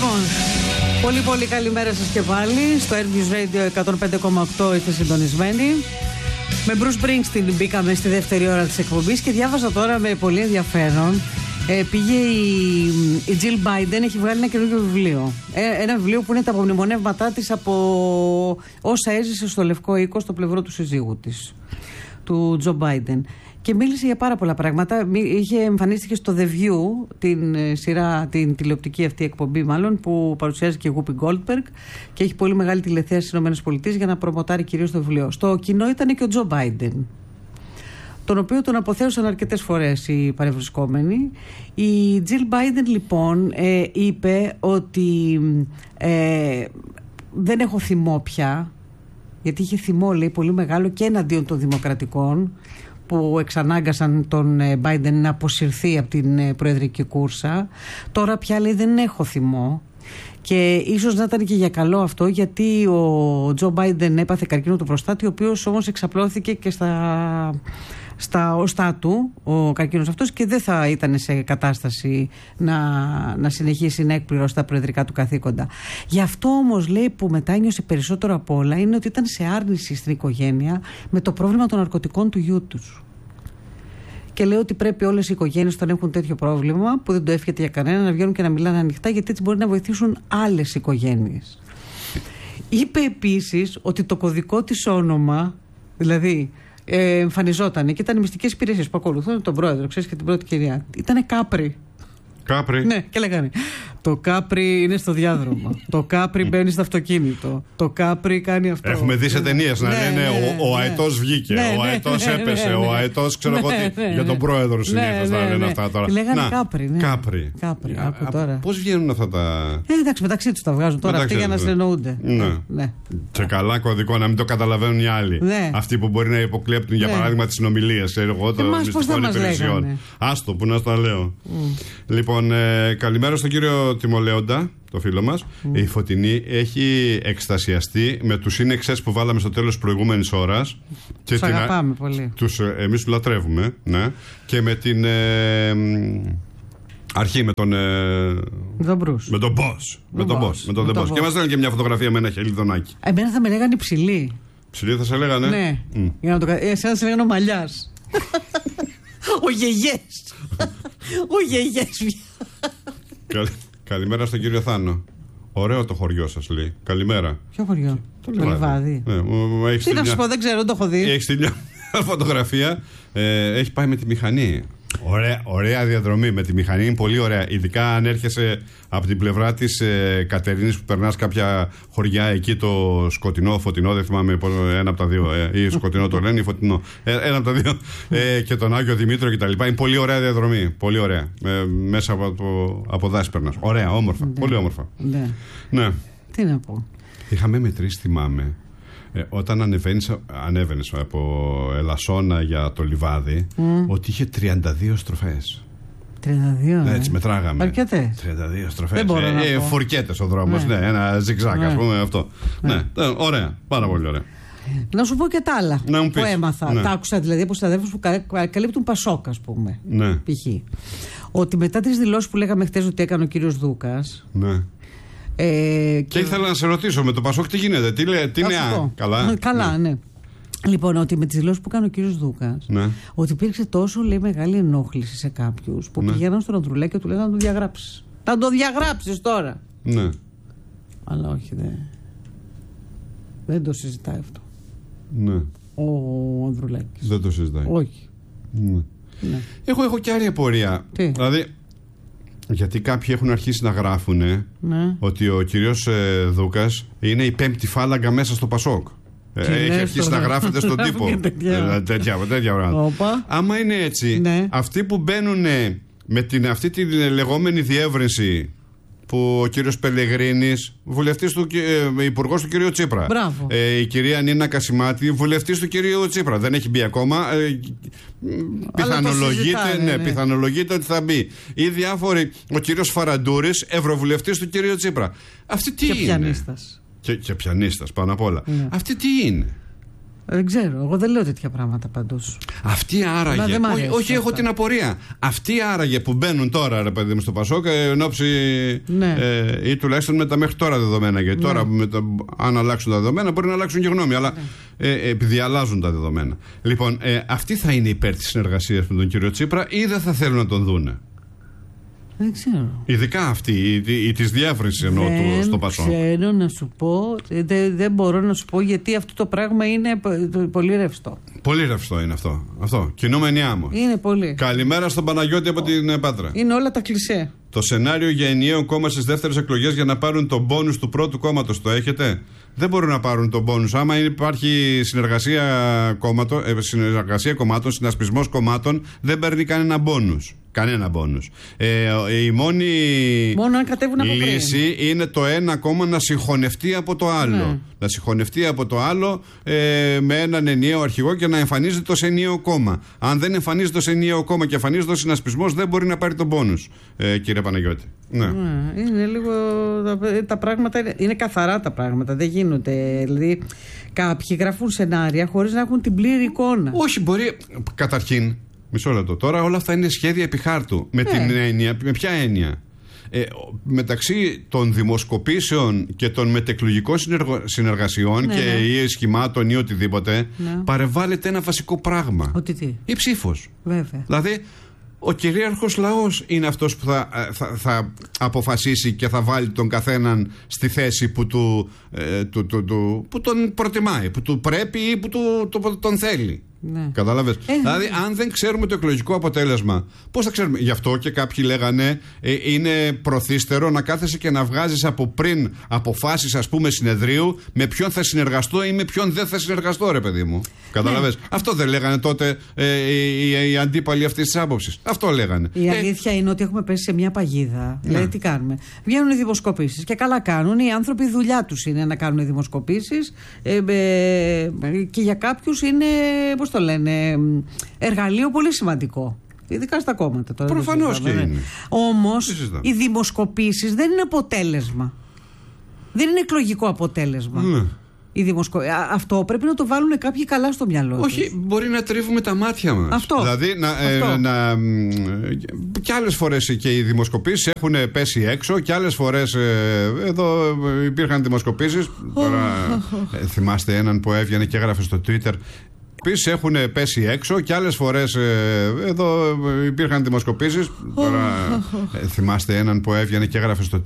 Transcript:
Λοιπόν, πολύ καλημέρα σας και πάλι. Στο Airbus Radio 105,8 είστε συντονισμένοι. Με Bruce Springsteen μπήκαμε στη δεύτερη ώρα της εκπομπής και διάβαζα τώρα με πολύ ενδιαφέρον. Πήγε η Jill Biden, έχει βγάλει ένα καινούργιο βιβλίο. Ένα βιβλίο που είναι τα απομνημονεύματά της από όσα έζησε στο Λευκό Οίκο στο πλευρό του συζύγου της, του Τζο Biden. Και μίλησε για πάρα πολλά πράγματα. Εμφανίστηκε στο The View, την σειρά, την τηλεοπτική αυτή εκπομπή μάλλον, που παρουσιάζει και η Whoopi Goldberg και έχει πολύ μεγάλη τηλεθέαση στις ΗΠΑ για να προμοτάρει κυρίως το βιβλίο. Στο κοινό ήταν και ο Τζο Biden, τον οποίο τον αποθέωσαν αρκετές φορές οι παρευρισκόμενοι. Η Jill Biden λοιπόν είπε ότι δεν έχω θυμό πια, γιατί είχε θυμό, λέει, πολύ μεγάλο και εναντίον των δημοκρατικών που εξανάγκασαν τον Biden να αποσυρθεί από την προεδρική κούρσα. Τώρα πια, λέει, δεν έχω θυμό. Και ίσως να ήταν και για καλό αυτό, γιατί ο Τζο Μπάιντεν έπαθε καρκίνο του προστάτη, ο οποίος όμως εξαπλώθηκε και στα οστά του ο καρκίνος αυτός και δεν θα ήταν σε κατάσταση να συνεχίσει να εκπληρώσει τα προεδρικά του καθήκοντα. Γι' αυτό όμως, λέει, που μετάνιωσε περισσότερο από όλα είναι ότι ήταν σε άρνηση στην οικογένεια με το πρόβλημα των ναρκωτικών του γιού τους. Και λέει ότι πρέπει όλες οι οικογένειες, όταν έχουν τέτοιο πρόβλημα, που δεν το εύχεται για κανένα, να βγαίνουν και να μιλάνε ανοιχτά, γιατί έτσι μπορεί να βοηθήσουν άλλες οικογένειες. Είπε επίσης ότι το κωδικό της όνομα, δηλαδή εμφανιζόταν και ήταν οι μυστικές υπηρεσίες που ακολουθούν τον πρόεδρο, ξέρεις, και την πρώτη κυρία. Ήτανε Κάπρι. Κάπρι. Ναι, και λέγανε. Το Κάπρι είναι στο διάδρομο. Το Κάπρι μπαίνει στο αυτοκίνητο. Το Κάπρι κάνει αυτό. Έχουμε δει σε ταινίες να λένε ο αετός βγήκε, ο αετός έπεσε, ο αετός ξέρω εγώ τι. Για τον πρόεδρο συνήθως να λένε αυτά τώρα. Λέγανε Κάπρι. Κάπρι. Πώς βγαίνουν αυτά τα. Εντάξει, μεταξύ τους τα βγάζουν τώρα αυτοί για να συνεννοούνται. Ναι. Σε καλά κωδικό, να μην το καταλαβαίνουν οι άλλοι. Αυτοί που μπορεί να υποκλέπτουν για παράδειγμα τις συνομιλίες των μυστικών υπηρεσιών. Άστο που να τα λέω. Λοιπόν, καλημέρα στον κύριο Τιμολέοντα, το φίλο μας. Η Φωτεινή έχει εκστασιαστεί με τους σύνεξες που βάλαμε στο τέλος της προηγούμενης ώρας. Τους αγαπάμε πολύ. Εμείς τους λατρεύουμε, ναι. Και με την αρχή, με τον Μπρους. Με τον Boss. Και μας λένε και μια φωτογραφία με ένα χελιδονάκι. Εμένα θα με λέγανε υψηλή. Ψηλή θα σε λέγανε. Ναι. Εσένα σε λέγανε ο Μαλλιάς. Ο Γεγιές. Ο Γεγιές. Καλημέρα στον κύριο Θάνο. Ωραίο το χωριό σας, λέει. Καλημέρα. Ποιο χωριό? Το Λιβάδι. Τι να σου πω, δεν ξέρω, δεν το έχω δει. Έχει στείλει μια φωτογραφία. Έχει πάει με τη μηχανή. Ωραία διαδρομή με τη μηχανή, είναι πολύ ωραία. Ειδικά αν έρχεσαι από την πλευρά της Κατερίνης που περνάς κάποια χωριά εκεί, το σκοτεινό, φωτεινό, δεν θυμάμαι ένα από τα δύο. Ή σκοτεινό το λένε, ή φωτεινό. Ένα από τα δύο. Και τον Άγιο Δημήτριο κτλ. Είναι πολύ ωραία διαδρομή. Πολύ ωραία. Μέσα από δάση περνάς. Ωραία, όμορφα. Πολύ όμορφα. Ναι. Τι να πω. Είχαμε μετρήσει, θυμάμαι. Όταν ανέβαινες από Ελασσόνα για το Λιβάδι, ότι είχε 32 στροφές. 32. Έτσι μετράγαμε. Αρκετές. 32 στροφές. Φουρκέτες ο δρόμος, ναι, ένα ζιγζάκ, ας πούμε αυτό. Ναι, ωραία, πάρα πολύ ωραία. Να σου πω και τα άλλα που έμαθα. Τα άκουσα δηλαδή από συναδέλφους που καλύπτουν Πασόκ, ας πούμε. Ναι. Π.χ. Ότι μετά τις δηλώσεις που λέγαμε χτες ότι έκανε ο κύριος Δούκας. Ναι. Και ήθελα να σε ρωτήσω, με το Πασόκ τι γίνεται, τι είναι. Καλά, ναι. Λοιπόν, ότι με τις δηλώσεις που κάνει ο κύριος Δούκας, ότι υπήρξε τόσο, λέει, μεγάλη ενόχληση σε κάποιους που πηγαίναν στον Ανδρουλάκη και του λέγανε να το διαγράψεις. Θα το διαγράψεις τώρα. Ναι. Αλλά όχι, δεν το συζητάει αυτό. Ναι. Ο Ανδρουλάκης. Δεν το συζητάει. Όχι. Ναι. Έχω και άλλη απορία. Τι? Δηλαδή, γιατί κάποιοι έχουν αρχίσει να γράφουν ότι ο κύριος Δούκας είναι η πέμπτη φάλαγγα μέσα στο Πασόκ. Έχει αρχίσει να γράφεται στον τύπο. Τέτοια πράγματα. Άμα είναι έτσι, αυτοί που μπαίνουν με αυτή τη λεγόμενη διεύρυνση που ο κύριος Πελεγρίνης, βουλευτής υπουργός του κυρίου Τσίπρα. Η κυρία Νίνα Κασιμάτη, βουλευτής του κυρίου Τσίπρα. Δεν έχει μπει ακόμα. Πιθανολογείται ότι θα μπει. Ή διάφοροι, ο κύριος Φαραντούρης, ευρωβουλευτής του κυρίου Τσίπρα. Αυτή τι είναι? Πιανίστας. Και πιανίστας πάνω απ' όλα. Αυτή τι είναι? Δεν ξέρω, εγώ δεν λέω τέτοια πράγματα παντός. Αυτοί άραγε. Όχι, έχω την απορία. Αυτοί άραγε που μπαίνουν τώρα, ρε παιδί μου, στο Πασόκ, εν ώψη. Ναι. Ή τουλάχιστον με τα μέχρι τώρα δεδομένα. Γιατί τώρα, αν αλλάξουν τα δεδομένα, μπορεί να αλλάξουν και γνώμη. Αλλά επειδή αλλάζουν τα δεδομένα. Λοιπόν, αυτοί θα είναι υπέρ της συνεργασίας με τον κύριο Τσίπρα ή δεν θα θέλουν να τον δούνε? Δεν ξέρω. Ειδικά αυτή η της διεύρυνσης εννοώ στο Πασόκ. Δεν ξέρω να σου πω. Δεν μπορώ να σου πω, γιατί αυτό το πράγμα είναι πολύ ρευστό. Πολύ ρευστό είναι αυτό. Κινούμενη άμμο. Είναι πολύ. Καλημέρα στον Παναγιώτη από την Πάτρα. Είναι όλα τα κλισέ. Το σενάριο για ενιαίο κόμμα στις δεύτερες εκλογές για να πάρουν τον μπόνους του πρώτου κόμματος το έχετε? Δεν μπορούν να πάρουν τον μπόνους. Άμα υπάρχει συνεργασία κομμάτων, συνασπισμός κομμάτων, δεν παίρνει κανένα μπόνους. Κανένα μπόνους. Μόνο αν κατέβουν από λύση είναι το ένα κόμμα να συγχωνευτεί από το άλλο. Ναι. Να συγχωνευτεί από το άλλο με έναν ενιαίο αρχηγό και να εμφανίζεται ως ενιαίο κόμμα. Αν δεν εμφανίζεται ως ενιαίο κόμμα και εμφανίζεται ως συνασπισμός, δεν μπορεί να πάρει τον μπόνους, κύριε Παναγιώτη. Ναι. Είναι λίγο. Τα πράγματα είναι καθαρά τα πράγματα. Δεν γίνονται. Δηλαδή, κάποιοι γράφουν σενάρια χωρίς να έχουν την πλήρη εικόνα. Όχι, μπορεί. Καταρχήν. Μισό λεπτό. Τώρα όλα αυτά είναι σχέδια επί χάρτου. Με την έννοια, με ποια έννοια? Μεταξύ των δημοσκοπήσεων και των μετεκλογικών συνεργασιών και ή σχημάτων ή οτιδήποτε, παρεμβάλλεται ένα βασικό πράγμα. Ότι τι? Η ψήφος. Βέβαια. Δηλαδή, ο κυρίαρχος λαός είναι αυτός που θα αποφασίσει και θα βάλει τον καθέναν στη θέση που τον προτιμάει, που του πρέπει ή που τον θέλει. Ναι. Κατάλαβες. Δηλαδή, αν δεν ξέρουμε το εκλογικό αποτέλεσμα, πώς θα ξέρουμε? Γι' αυτό και κάποιοι λέγανε είναι προθύστερο να κάθεσαι και να βγάζεις από πριν αποφάσεις, ας πούμε, συνεδρίου με ποιον θα συνεργαστώ ή με ποιον δεν θα συνεργαστώ, ρε παιδί μου. Κατάλαβες. Αυτό δεν λέγανε τότε οι αντίπαλοι αυτής της άποψης? Αυτό λέγανε. Η αλήθεια είναι ότι έχουμε πέσει σε μια παγίδα. Δηλαδή, τι κάνουμε? Βγαίνουν οι δημοσκοπήσεις και καλά κάνουν. Οι άνθρωποι, η δουλειά τους είναι να κάνουν δημοσκοπήσεις και για κάποιους είναι, πώς το λένε, εργαλείο πολύ σημαντικό. Ειδικά στα κόμματα τώρα. Προφανώς και είναι. Όμως οι δημοσκοπήσεις δεν είναι αποτέλεσμα. Δεν είναι εκλογικό αποτέλεσμα. Ναι. Αυτό πρέπει να το βάλουν κάποιοι καλά στο μυαλό τους. Όχι, μπορεί να τρίβουμε τα μάτια μας. Αυτό. Δηλαδή, και άλλες φορές και οι δημοσκοπήσεις έχουν πέσει έξω και άλλες φορές εδώ υπήρχαν δημοσκοπήσεις. Θυμάστε έναν που έβγαινε και έγραφε στο Twitter. Επίσης έχουν πέσει έξω και άλλες φορές εδώ υπήρχαν δημοσκοπήσεις. Θυμάστε έναν που έβγαινε και έγραφε στο